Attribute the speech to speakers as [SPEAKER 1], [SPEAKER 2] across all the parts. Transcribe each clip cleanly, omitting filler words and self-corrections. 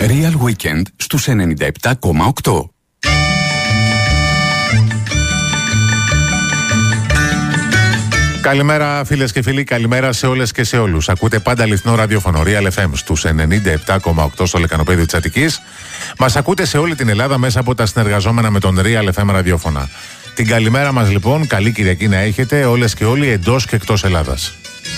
[SPEAKER 1] Real Weekend στους 97,8.
[SPEAKER 2] Καλημέρα φίλες και φίλοι, καλημέρα σε όλες και σε όλους. Ακούτε πάντα αληθινό ραδιόφωνο Real FM στους 97,8 στο λεκανοπέδιο της Αττικής. Μας ακούτε σε όλη την Ελλάδα μέσα από τα συνεργαζόμενα με τον Real FM ραδιόφωνα. Την καλημέρα μας λοιπόν, καλή Κυριακή να έχετε όλες και όλοι εντός και εκτός Ελλάδας.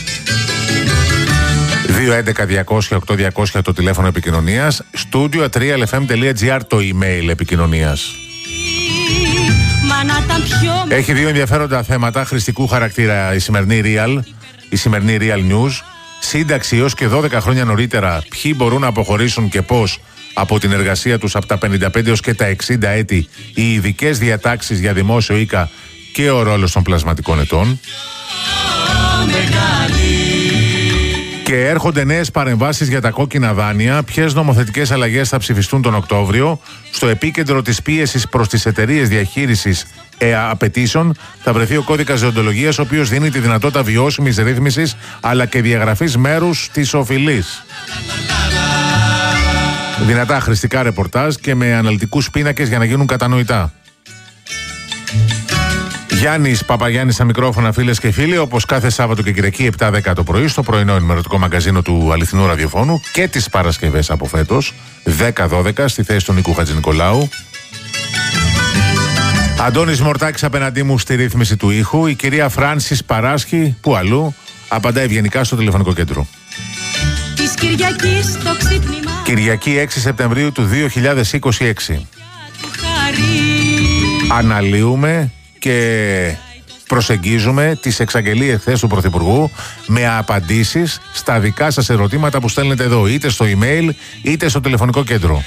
[SPEAKER 2] 211-200-8200 το τηλέφωνο επικοινωνίας, studio@realfm.gr το email επικοινωνίας. Έχει δύο ενδιαφέροντα θέματα χρηστικού χαρακτήρα η σημερινή Real News. Σύνταξη έως και 12 χρόνια νωρίτερα, ποιοι μπορούν να αποχωρήσουν και πώς από την εργασία τους από τα 55 έως και τα 60 έτη, οι ειδικές διατάξεις για δημόσιο οίκα και ο ρόλος των πλασματικών ετών. Και έρχονται νέες παρεμβάσεις για τα κόκκινα δάνεια. Ποιες νομοθετικές αλλαγές θα ψηφιστούν τον Οκτώβριο? Στο επίκεντρο της πίεσης προς τις εταιρείες διαχείρισης απαιτήσεων θα βρεθεί ο κώδικας δεοντολογίας, ο οποίος δίνει τη δυνατότητα βιώσιμης ρύθμισης αλλά και διαγραφής μέρους της οφειλής. Δυνατά χρηστικά ρεπορτάζ και με αναλυτικούς πίνακες για να γίνουν κατανοητά. Γιάννης Παπαγιάννης στα μικρόφωνα, φίλες και φίλοι, όπως κάθε Σάββατο και Κυριακή 7-10 το πρωί στο πρωινό ενημερωτικό μαγκαζίνο του αληθινού ραδιοφώνου και τις Παρασκευές από φέτος 10-12 στη θέση του Νίκου Χατζηνικολάου. Αντώνης Μορτάκης απέναντί μου στη ρύθμιση του ήχου. Η κυρία Φράνσις Παράσχη, που αλλού, απαντά ευγενικά στο τηλεφωνικό κέντρο. Της Κυριακής το ξύπνημα. Κυριακή 6 Σεπτεμβρίου του 2026. Αναλύουμε και προσεγγίζουμε τις εξαγγελίες χθες του Πρωθυπουργού με απαντήσεις στα δικά σας ερωτήματα που στέλνετε εδώ, είτε στο email είτε στο τηλεφωνικό κέντρο.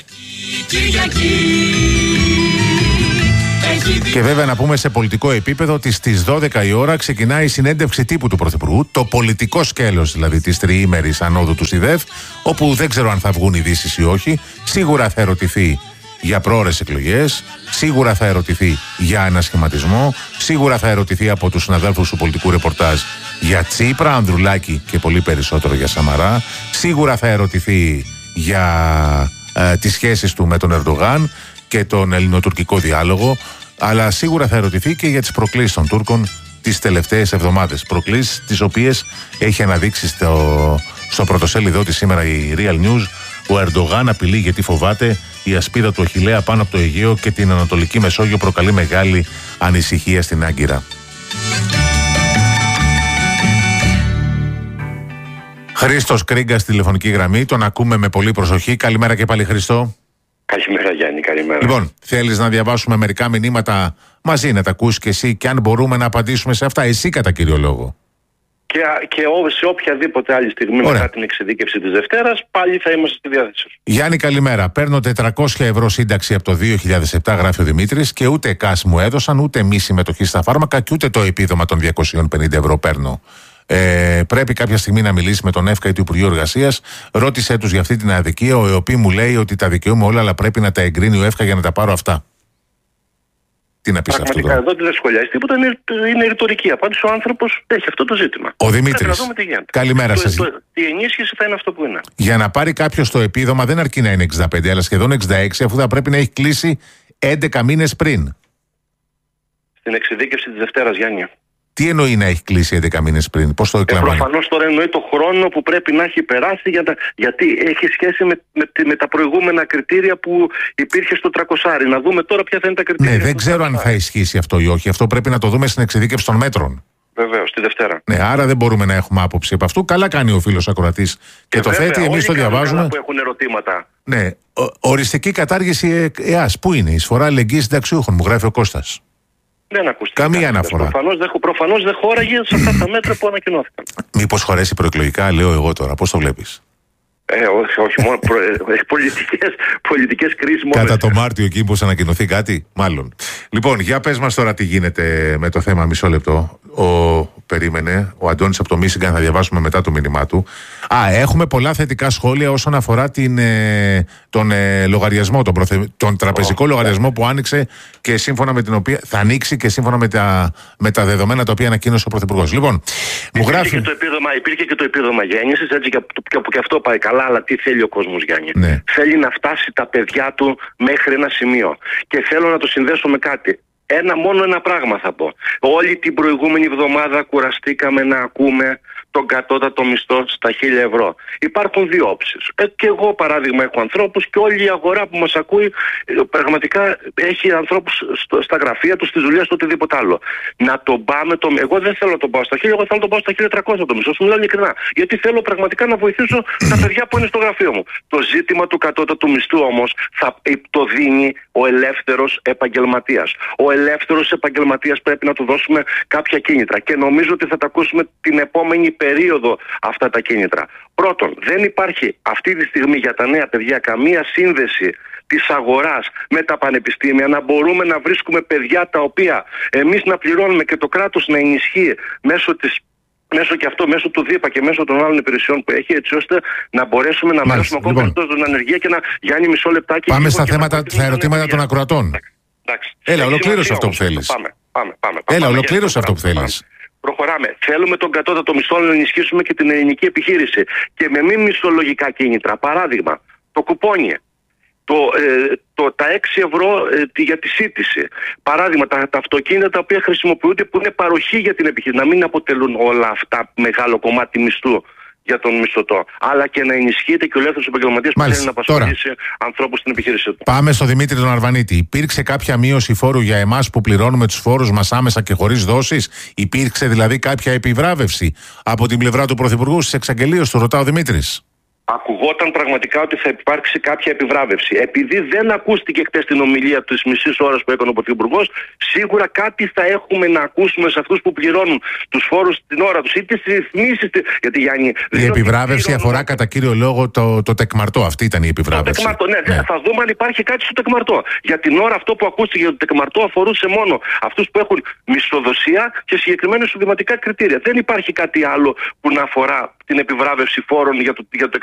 [SPEAKER 2] Και βέβαια να πούμε σε πολιτικό επίπεδο ότι στις 12 η ώρα ξεκινάει η συνέντευξη τύπου του Πρωθυπουργού, το πολιτικό σκέλος δηλαδή της τριήμερης ανόδου του ΣΥΔΕΦ, όπου δεν ξέρω αν θα βγουν ειδήσεις ή όχι. Σίγουρα θα ερωτηθεί για πρόορες εκλογές, σίγουρα θα ερωτηθεί για ανασχηματισμό, σίγουρα θα ερωτηθεί από τους συναδέλφους του πολιτικού ρεπορτάζ για Τσίπρα, Ανδρουλάκη και πολύ περισσότερο για Σαμαρά, σίγουρα θα ερωτηθεί για τις σχέσεις του με τον Ερντογάν και τον ελληνοτουρκικό διάλογο, αλλά σίγουρα θα ερωτηθεί και για τις προκλήσεις των Τούρκων τις τελευταίες εβδομάδες. Προκλήσεις τις οποίες έχει αναδείξει στο πρωτοσέλιδό της σήμερα η Real News. Ο Ερντογάν απειλεί γιατί φοβάται, η ασπίδα του Αχιλλέα πάνω από το Αιγαίο και την Ανατολική Μεσόγειο προκαλεί μεγάλη ανησυχία στην Άγκυρα. Χρήστος Κρίγκα στη τηλεφωνική γραμμή, τον ακούμε με πολύ προσοχή. Καλημέρα και πάλι, Χρήστο.
[SPEAKER 3] Καλημέρα Γιάννη, καλημέρα.
[SPEAKER 2] Λοιπόν, θέλεις να διαβάσουμε μερικά μηνύματα μαζί, να τα ακούσεις και εσύ, και αν μπορούμε να απαντήσουμε σε αυτά, εσύ κατά κύριο λόγο.
[SPEAKER 3] Και σε οποιαδήποτε άλλη στιγμή μετά την εξειδίκευση της Δευτέρας, πάλι θα είμαστε στη διάθεση.
[SPEAKER 2] Γιάννη, καλημέρα. Παίρνω 400 ευρώ σύνταξη από το 2007, γράφει ο Δημήτρης, και ούτε ΚΑΣ μου έδωσαν, ούτε μη συμμετοχή στα φάρμακα και ούτε το επίδομα των 250 ευρώ παίρνω. Πρέπει κάποια στιγμή να μιλήσει με τον ΕΦΚΑ ή του Υπουργείου Εργασίας. Ρώτησέ τους για αυτή την αδικία. Ο ΕΟΠΗ μου λέει ότι τα δικαιούμαι όλα, αλλά πρέπει να τα εγκρίνει ο ΕΦΚΑ για να τα πάρω αυτά. Τι να πεις αυτό τώρα?
[SPEAKER 3] Πραγματικά εδώ δεν σχολιάζει τίποτα, είναι ρητορική. Απάντηση, ο άνθρωπος έχει αυτό το ζήτημα.
[SPEAKER 2] Ο Δημήτρης. Καλημέρα σας.
[SPEAKER 3] Η ενίσχυση θα είναι αυτό που είναι.
[SPEAKER 2] Για να πάρει κάποιος το επίδομα δεν αρκεί να είναι 65, αλλά σχεδόν 66, αφού θα πρέπει να έχει κλείσει 11 μήνες πριν.
[SPEAKER 3] Στην εξειδίκευση της Δευτέρας, Γιάννη.
[SPEAKER 2] Τι εννοεί να έχει κλείσει 11 μήνες πριν, πώς το εκλαμβάνει?
[SPEAKER 3] Προφανώς τώρα εννοεί το χρόνο που πρέπει να έχει περάσει, γιατί έχει σχέση με τα προηγούμενα κριτήρια που υπήρχε στο 300. Να δούμε τώρα ποια θα είναι τα κριτήρια.
[SPEAKER 2] Ναι, δεν ξέρω αν θα ισχύσει αυτό ή όχι. Αυτό πρέπει να το δούμε στην εξειδίκευση των μέτρων.
[SPEAKER 3] Βεβαίως, τη Δευτέρα.
[SPEAKER 2] Ναι, άρα δεν μπορούμε να έχουμε άποψη από αυτού. Καλά κάνει ο φίλος ακροατής και το θέτει, εμείς το διαβάζουμε.
[SPEAKER 3] Που έχουν ερωτήματα.
[SPEAKER 2] Ναι, οριστική κατάργηση ΕΑΣ. Πού είναι η εισφορά αλληλεγγύης συνταξιούχων, μου γράφει ο Κώστας.
[SPEAKER 3] Δεν ακούστηκε.
[SPEAKER 2] Καμία αναφορά.
[SPEAKER 3] Προφανώς δεν χώραγε σε αυτά τα μέτρα που ανακοινώθηκαν.
[SPEAKER 2] Μήπως χωρέσει προεκλογικά, λέω εγώ τώρα. Πώς το βλέπεις?
[SPEAKER 3] Όχι μόνο. Πολιτικές κρίσεις μόνο.
[SPEAKER 2] Κατά το Μάρτιο εκεί πως ανακοινωθεί κάτι, μάλλον. Λοιπόν, για πες μας τώρα τι γίνεται με το θέμα, μισό λεπτό. Περίμενε, ο Αντώνης από το Μίσιγκαν, θα διαβάσουμε μετά το μήνυμά του. Έχουμε πολλά θετικά σχόλια όσον αφορά τον λογαριασμό, τον τραπεζικό λογαριασμό που άνοιξε και σύμφωνα με την οποία θα ανοίξει και σύμφωνα με τα δεδομένα τα οποία ανακοίνωσε ο Πρωθυπουργός. Λοιπόν, μου γράφει.
[SPEAKER 3] Υπήρχε και το επίδομα γέννησης, έτσι και αυτό πάει καλά, αλλά τι θέλει ο κόσμος, Γιάννη?
[SPEAKER 2] Ναι.
[SPEAKER 3] Θέλει να φτάσει τα παιδιά του μέχρι ένα σημείο. Και θέλω να το συνδέσω με κάτι. Μόνο ένα πράγμα θα πω. Όλη την προηγούμενη εβδομάδα κουραστήκαμε να ακούμε τον κατώτατο μισθό στα 1.000 ευρώ. Υπάρχουν δύο όψεις. Και εγώ παράδειγμα έχω ανθρώπους και όλη η αγορά που μας ακούει πραγματικά έχει ανθρώπους στα γραφεία τους, στις δουλειές του, οτιδήποτε άλλο. Να τον πάμε εγώ δεν θέλω να τον πάω στα 1.000, εγώ θέλω να τον πάω στα 1.300 το μισθό. Σου μιλάω ειλικρινά. Γιατί θέλω πραγματικά να βοηθήσω τα παιδιά που είναι στο γραφείο μου. Το ζήτημα του κατώτατου μισθού όμως το δίνει ο ελεύθερος επαγγελματίας. Ο ελεύθερος επαγγελματίας πρέπει να του δώσουμε κάποια κίνητρα. Και νομίζω ότι θα τα ακούσουμε την επόμενη περίοδο αυτά τα κίνητρα. Πρώτον, δεν υπάρχει αυτή τη στιγμή για τα νέα παιδιά καμία σύνδεση της αγοράς με τα πανεπιστήμια, να μπορούμε να βρίσκουμε παιδιά τα οποία εμείς να πληρώνουμε και το κράτος να ενισχύει μέσω του ΔΥΠΑ και μέσω των άλλων υπηρεσιών που έχει, έτσι ώστε να μπορέσουμε να μειώσουμε ακόμα περισσότερο την ανεργία και να Γιάννη μισό λεπτάκι.
[SPEAKER 2] Πάμε στα ερωτήματα των ακροατών. Έλα, ολοκλήρωσε αυτό που θέλεις. Έλα, ολοκλήρωσε αυτό που θέλεις.
[SPEAKER 3] Προχωράμε. Θέλουμε τον κατώτατο μισθό να ενισχύσουμε και την ελληνική επιχείρηση. Και με μη μισθολογικά κίνητρα. Παράδειγμα, το κουπόνι. Τα 6 ευρώ για τη σύντηση. Παράδειγμα, τα αυτοκίνητα τα οποία χρησιμοποιούνται που είναι παροχή για την επιχείρηση. Να μην αποτελούν όλα αυτά μεγάλο κομμάτι μισθού για τον μισθωτό. Αλλά και να ενισχύεται και ο ελεύθερος επαγγελματίας που θέλει να απασχολήσει ανθρώπους στην επιχείρηση του.
[SPEAKER 2] Πάμε στο Δημήτρη τον Αρβανίτη. Υπήρξε κάποια μείωση φόρου για εμάς που πληρώνουμε τους φόρους μας άμεσα και χωρίς δόσεις? Υπήρξε δηλαδή κάποια επιβράβευση από την πλευρά του Πρωθυπουργού στις εξαγγελίες του? Ρωτά ο Δημήτρης.
[SPEAKER 3] Ακουγόταν πραγματικά ότι θα υπάρξει κάποια επιβράβευση. Επειδή δεν ακούστηκε χτες την ομιλία της μισής ώρας που έκανε ο Πρωθυπουργός, σίγουρα κάτι θα έχουμε να ακούσουμε σε αυτούς που πληρώνουν τους φόρους την ώρα τους ή τις ρυθμίσεις. Γιατί Γιάννη.
[SPEAKER 2] Η επιβράβευση αφορά κατά κύριο λόγο το τεκμαρτό. Αυτή ήταν η επιβράβευση.
[SPEAKER 3] Το τεκμαρτό, ναι. Θα δούμε αν υπάρχει κάτι στο τεκμαρτό. Για την ώρα αυτό που ακούστηκε για το τεκμαρτό αφορούσε μόνο αυτούς που έχουν μισθοδοσία και συγκεκριμένα εισοδηματικά κριτήρια. Δεν υπάρχει κάτι άλλο που να αφορά την επιβράβευση φόρων για το τεκμαρτό.